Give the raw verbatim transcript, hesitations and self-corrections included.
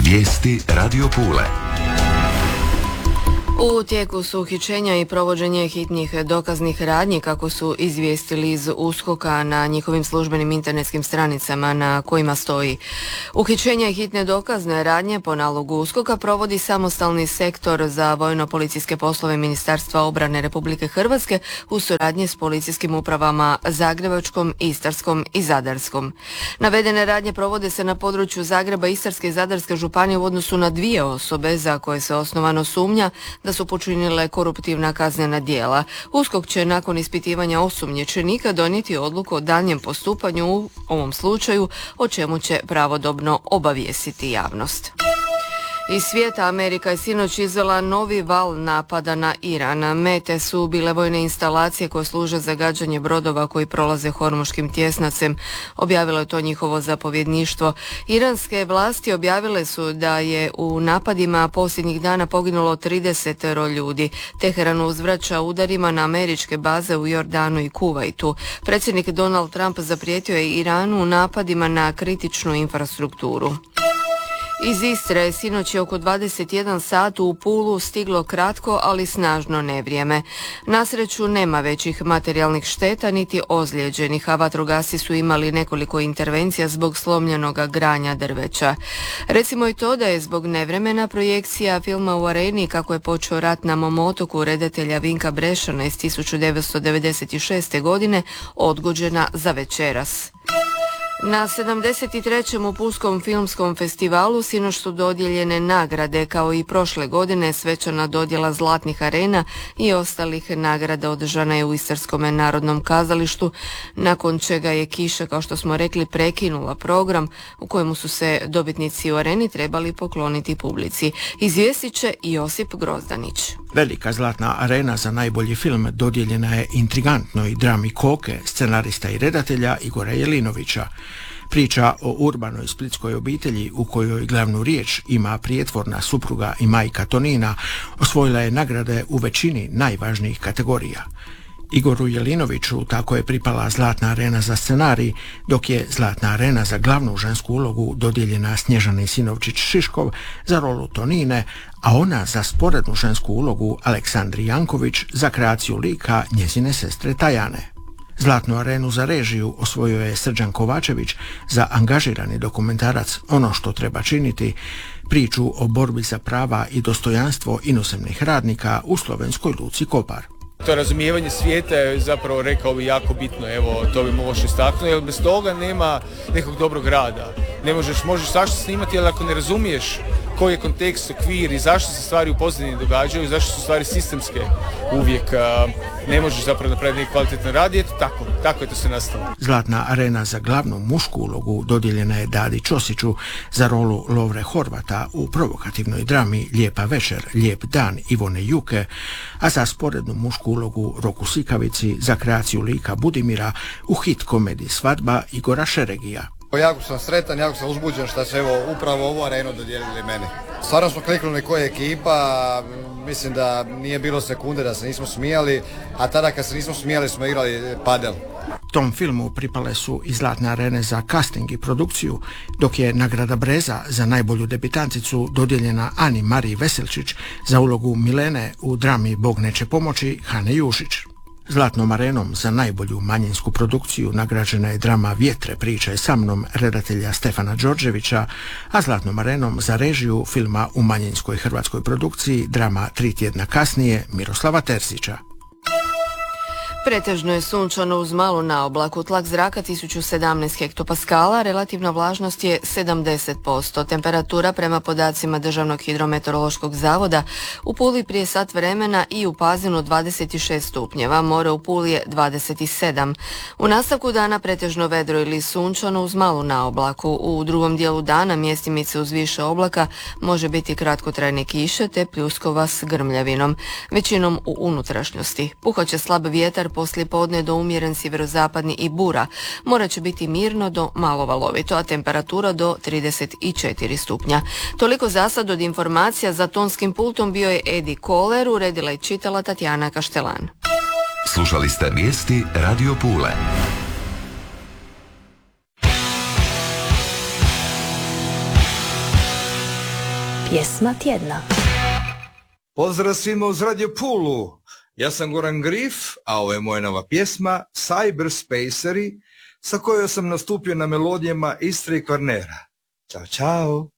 Vijesti Radio Pule. U tijeku su uhićenja i provođenje hitnih dokaznih radnji, kako su izvijestili iz USKOK-a na njihovim službenim internetskim stranicama na kojima stoji: uhićenja i hitne dokazne radnje po nalogu USKOK-a provodi samostalni sektor za vojno-policijske poslove Ministarstva obrane Republike Hrvatske u suradnji s policijskim upravama Zagrebačkom, Istarskom i Zadarskom. Navedene radnje provode se na području Zagreba, Istarske i Zadarske županije u odnosu na dvije osobe za koje se osnovano sumnja da su počinile koruptivna kaznena djela. USKOK će nakon ispitivanja osumnjičenika donijeti odluku o daljnjem postupanju u ovom slučaju, o čemu će pravodobno obavijestiti javnost. Iz svijeta, Amerika je sinoć izvela novi val napada na Iran. Mete su bile vojne instalacije koje služe za gađanje brodova koji prolaze Hormuškim tjesnacem. Objavilo je to njihovo zapovjedništvo. Iranske vlasti objavile su da je u napadima posljednjih dana poginulo trideset ljudi. Teheran uzvraća udarima na američke baze u Jordanu i Kuvajtu. Predsjednik Donald Trump zaprijetio je Iranu napadima na kritičnu infrastrukturu. Iz Istre sinoć je oko dvadeset jedan sat u Pulu stiglo kratko, ali snažno nevrijeme. Na sreću nema većih materijalnih šteta niti ozlijeđenih, a vatrogasci su imali nekoliko intervencija zbog slomljenog granja drveća. Recimo i to da je zbog nevremena projekcija filma u Areni Kako je počeo rat na mom otoku redatelja Vinka Brešana iz tisuću devetsto devedeset šeste. godine odgođena za večeras. Na sedamdeset trećem Pulskom filmskom festivalu sinoć su dodijeljene nagrade, kao i prošle godine svečana dodjela zlatnih arena i ostalih nagrada održana je u Istarskom narodnom kazalištu, nakon čega je kiša, kao što smo rekli, prekinula program u kojemu su se dobitnici u areni trebali pokloniti publici. Izvijestit će Josip Grozdanić. Velika zlatna arena za najbolji film dodijeljena je intrigantnoj drami Koke, scenarista i redatelja Igora Jelinovića. Priča o urbanoj splitskoj obitelji u kojoj glavnu riječ ima prijetvorna supruga i majka Tonina osvojila je nagrade u većini najvažnijih kategorija. Igoru Jelinoviću tako je pripala zlatna arena za scenarij, dok je zlatna arena za glavnu žensku ulogu dodijeljena Snježani Sinovčić-Šiškov za rolu Tonine, a ona za sporednu žensku ulogu Aleksandri Janković za kreaciju lika njezine sestre Tajane. Zlatnu arenu za režiju osvojio je Srđan Kovačević za angažirani dokumentarac Ono što treba činiti, priču o borbi za prava i dostojanstvo inozemnih radnika u slovenskoj luci Kopar. To razumijevanje svijeta je zapravo, rekao bi, jako bitno, evo, to bi možeš istaknuti, jer bez toga nema nekog dobrog rada. Ne možeš, možeš svašta snimati, ali ako ne razumiješ koji je kontekst, okvir i zašto se stvari u pozadini događaju, zašto su stvari sistemske uvijek, ne možeš zapravo napraviti neki kvalitetan rad i eto tako, tako je to se nastalo. Zlatna arena za glavnu mušku ulogu dodijeljena je Dadi Ćosiću za rolu Lovre Horvata u provokativnoj drami Lijepa večer, lijep dan Ivone Juke, a za sporednu mušku ulogu Roku Sikavici za kreaciju lika Budimira u hit komediji Svadba Igora Šeregija. Jako sam sretan, jako sam uzbuđen što se evo upravo ovu arenu dodijelili meni. Stvarno smo kliknuli koja je ekipa, mislim da nije bilo sekunde da se nismo smijali, a tada kad se nismo smijali smo igrali padel. Tom filmu pripale su i zlatne arene za casting i produkciju, dok je nagrada Breza za najbolju debitanticu dodijeljena Ani Mariji Veselčić za ulogu Milene u drami Bog neće pomoći Hane Jušić. Zlatnom arenom za najbolju manjinsku produkciju nagrađena je drama Vjetre pričaj sa mnom redatelja Stefana Đorđevića, a zlatnom arenom za režiju filma u manjinskoj hrvatskoj produkciji drama Tri tjedna kasnije Miroslava Terzića. Pretežno je sunčano uz malu naoblaku, tlak zraka tisuću sedamnaest hektopaskala, relativna vlažnost je sedamdeset posto. Temperatura prema podacima Državnog hidrometeorološkog zavoda u Puli prije sat vremena i u Pazinu dvadeset šest stupnjeva, more u Puli je dvadeset sedam. U nastavku dana pretežno vedro ili sunčano uz malu naoblaku. U drugom dijelu dana mjestimice uz više oblaka može biti kratkotrajne kiše te pljuskova s grmljavinom, većinom u unutrašnjosti. Puhat će slab vjetar poslije podne do umjeren sjeverozapadni i bura. More će biti mirno do malo valovito, a temperatura do trideset četiri stupnja. Toliko za sad od informacija. Za tonskim pultom bio je Edi Koler, uredila i čitala Tatjana Kaštelan. Slušali ste vijesti Radio Pule. Pjesma tjedna. Pozdrav svima uz Radio Pulu. Ja sam Goran Grif, a ovo je moja nova pjesma Cyberspaceri, sa kojoj sam nastupio na melodijama Istre i Kvarnera. Ćao, čao.